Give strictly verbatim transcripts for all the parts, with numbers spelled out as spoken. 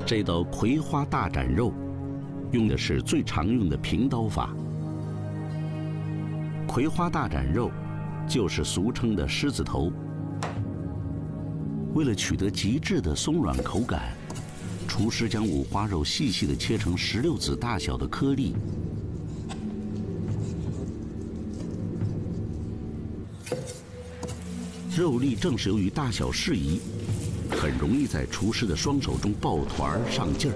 这道葵花大斩肉，用的是最常用的平刀法。葵花大斩肉，就是俗称的狮子头。为了取得极致的松软口感，厨师将五花肉细细地切成石榴籽大小的颗粒。肉粒正是由于大小适宜，很容易在厨师的双手中抱团上劲儿。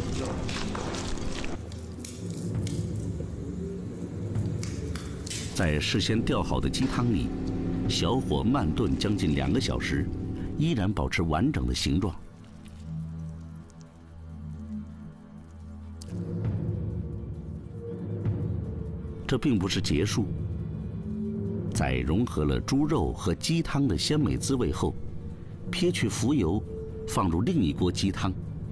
在事先调好的鸡汤里，小火慢炖将近两个小时，依然保持完整的形状。这并不是结束，在融合了猪肉和鸡汤的鲜美滋味后，撇去浮油，放入另一锅鸡汤。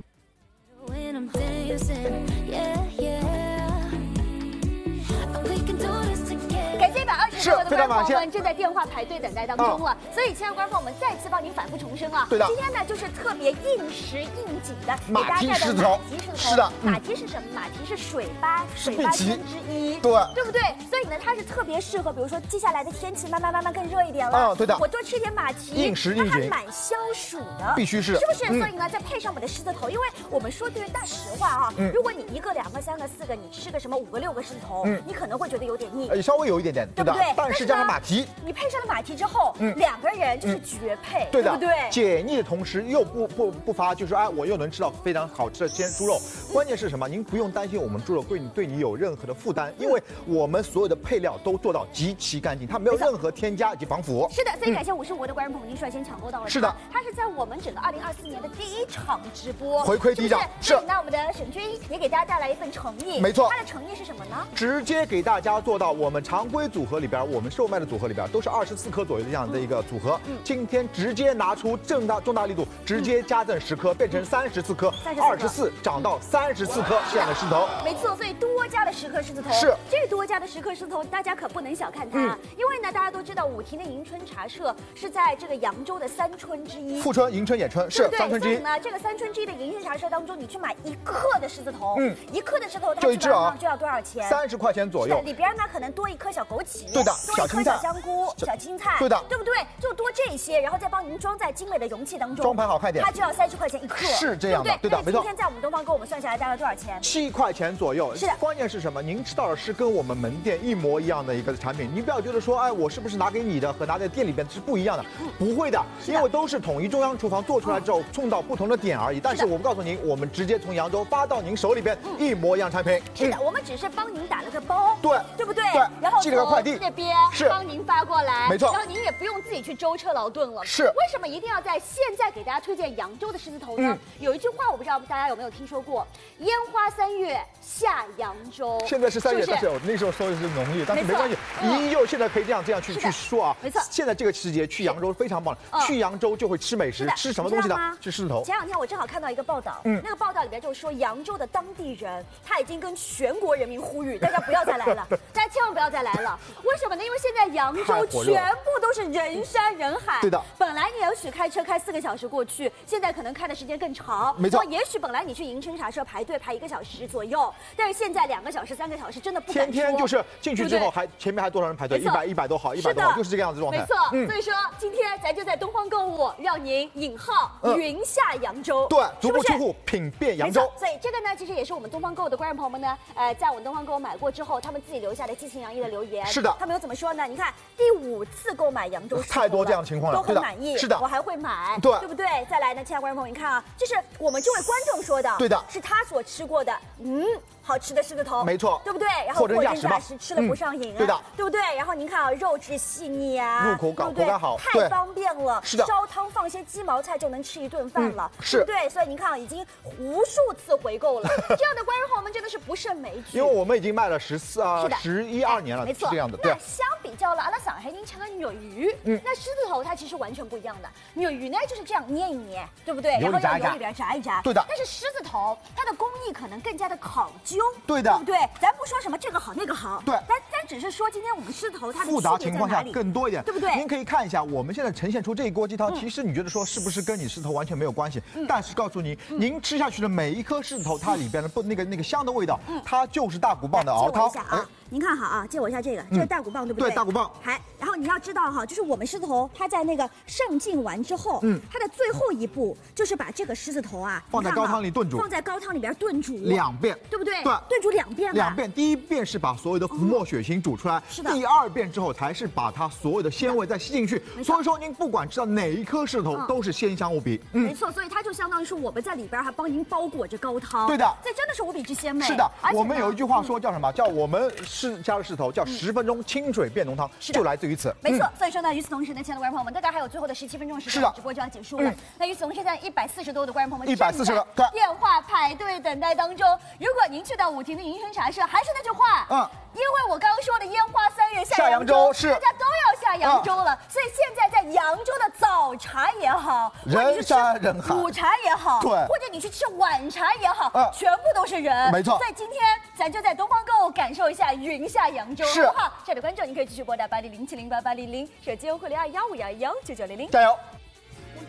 是非常感谢，我们正在电话排队等待当中了，嗯、所以亲爱的观众，我们再次帮您反复重申啊。 对的， 今天呢就是特别应时应景的， 马蹄狮子头，马蹄狮子头， 是的，马蹄是什么？马蹄是水八水八千之一， 对， 对不对？所以呢，它是特别适合，比如说接下来的天气慢慢慢慢更热一点了， 嗯，对的， 我多吃点马蹄， 应时应景， 它还蛮消暑的， 必须是， 是不是？嗯、所以呢，再配上我们的狮子头，因为我们说句大实话啊，嗯、如果你一个、两个、三个、四个，你吃个什么五个、六个狮子头，嗯、你可能会觉得有点腻， 呃，稍微有一点点， 对不对？ 但是加上马蹄。 你配上了马蹄之后，嗯，两个人就是绝配， 嗯、对的， 对不对？ 解腻的同时又不不不乏，就是哎，我又能吃到非常好吃的鲜猪肉。关键是什么？您不用担心我们猪肉对你对你有任何的负担，因为我们所有的配料都做到极其干净，它没有任何添加以及防腐。 是的，所以感谢五十五的观众朋友，您率先抢购到了。 是的， 它是在我们整个二零二四年的第一场直播， 回馈第一场。 是。那我们的沈军也给大家带来一份诚意， 没错。 它的诚意是什么呢？ 直接给大家做到我们常规组合里边，我们售卖的组合里边都是二十四颗左右的这样的一个组合，嗯、今天直接拿出重大重大力度，直接加赠十颗，变成三十四颗，二十四涨到三十四颗这样的狮子头。 没错，所以多加了十颗狮子头。 是这多加的十颗狮子头，大家可不能小看它，嗯、因为呢，大家都知道武亭的迎春茶社是在这个扬州的三春之一， 富春、迎春、演春是三春之一。 所以呢，这个三春之一的迎春茶社当中，你去买一克的狮子头，嗯，一克的狮子头它就一只啊， 就要多少钱？ 三十块钱左右。 里边呢可能多一颗小枸杞， 对的， 多一颗小香菇、小青菜， 对的， 对不对？就多这些，然后再帮您装在精美的容器当中， 装盘好看点， 它就要三十块钱一克， 是这样的，对的，没错。 今天在我们东方购，我们算下来大概多少钱？ 七块钱左右。 是的， 关键是什么？您吃到的是跟我们门店一模一样的一个产品，您不要觉得说，哎，我是不是拿给你的和拿在店里边是不一样的？不会的，因为都是统一中央厨房做出来之后送到不同的点而已。但是我们告诉您，我们直接从扬州发到您手里边，一模一样产品。 是的，我们只是帮您打了个包， 对， 对不对？ 对， 然后寄了个快递这边是帮您发过来， 没错。 然后您也不用自己去舟车劳顿了。 是， 为什么一定要在现在给大家推荐扬州的狮子头呢？嗯、有一句话我不知道大家有没有听说过：烟花三月下扬州。 现在是三月， 是是但是我那时候说的是农历，但是没关系，依旧现在可以这样这样去去说啊。 没错， 现在这个时节去扬州非常棒， 嗯、 去扬州就会吃美食，吃什么东西呢？吃狮子头。 前两天我正好看到一个报道，嗯，那个报道里边就说扬州的当地人他已经跟全国人民呼吁，大家不要再来了，大家千万不要再来了。为什么呢？因为现在扬州全部都是人山人海。 对的， 本来你也许开车开四个小时过去，现在可能开的时间更长。 没错。 也许本来你去迎春茶社排队排一个小时左右，但是现在两个小时、三个小时真的不敢说。 天天就是进去之后还前面还多少人排队？一百一百多号，一百多号，就是这个样子状态。 没错。嗯、所以说今天咱就在东方购物，让您引号云下扬州。 对，足不出户品遍扬州。 所以这个呢，其实也是我们东方购的观众朋友们呢，呃，在我们东方购买过之后，他们自己留下的激情洋溢的留言。 是的。 他们有怎么说呢？你看第五次购买扬州， 太多这样的情况了， 都很满意。 是的， 我还会买， 对， 对不对？再来呢，亲爱的观众朋友，你看啊，这是我们这位观众说的， 对的， 是他所吃过的，嗯。好吃的狮子头， 没错， 对不对？然后货真价实，吃了不上瘾， 对的， 对不对？然后您看啊，肉质细腻啊， 入口感口感好， 太方便了。 是的， 烧汤放些鸡毛菜就能吃一顿饭了， 是， 对不对？所以您看啊，已经无数次回购了。这样的观众朋友们真的是不胜枚举， 因为我们已经卖了十四啊，十一二年了， 没错， 这样的。 那相比较了，阿拉上海您吃个肉鱼，嗯，那狮子头它其实完全不一样的。肉鱼呢就是这样捏一捏，对不对？然后要油里边炸一炸， 对的。 但是狮子头它的工艺可能更加的考究。 究， 对的， 对不对？咱不说什么这个好那个好， 对， 咱咱只是说今天我们狮子头它的复杂情况下更多一点， 对不对？ 您可以看一下，我们现在呈现出这一锅鸡汤，其实你觉得说是不是跟你狮子头完全没有关系？但是告诉您，您吃下去的每一颗狮子头，它里边的不那个那个香的味道，它就是大骨棒的熬汤。 哎，您看好啊，借我一下这个，这个大骨棒对不对？ 对，大骨棒。 还，然后你要知道哈，就是我们狮子头，它在那个上劲完之后，嗯，它的最后一步就是把这个狮子头啊放在高汤里炖煮， 放在高汤里边炖煮两遍， 对不对？ 对， 炖煮两遍。 两遍，第一遍是把所有的浮沫血腥煮出来， 是的。 第二遍之后才是把它所有的鲜味再吸进去。所以说您不管吃到哪一颗狮子头，都是鲜香无比。 嗯，没错，所以它就相当于是我们在里边还帮您包裹着高汤。 对的， 这真的是无比之鲜美。 是的，我们有一句话说叫什么？叫我们是加了狮子头，叫十分钟清水变浓汤，就来自于此。 没错，所以说呢，与此同时呢，亲爱的观众朋友们，大概还有最后的十七分钟时间，直播就要结束了。那与此同时，现在一百四十多的观众朋友们， 一百四十个电话排队等待当中。如果您去到武亭的银生茶社，还是那句话，嗯，因为我刚刚说的烟花三月下扬州，是大家都要下扬州了，所以现在在扬州的早茶也好， 人山人海， 午茶也好，对，或者你去吃晚茶也好，全部都是人， 没错。 所以今天咱就在东方购物感受一下云下扬州，好不好？亲爱的观众，您可以继续拨打八零零七零八八零零，手机优惠零二幺五幺幺九九零零， 加油。